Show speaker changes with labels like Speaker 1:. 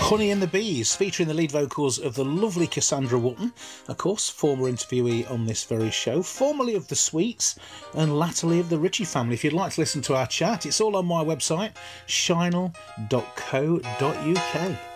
Speaker 1: Honey and the Bees, featuring the lead vocals of the lovely Cassandra Wootton, of course, former interviewee on this very show, formerly of the Sweets and latterly of the Ritchie family. If you'd like to listen to our chat, it's all on my website, shinel.co.uk.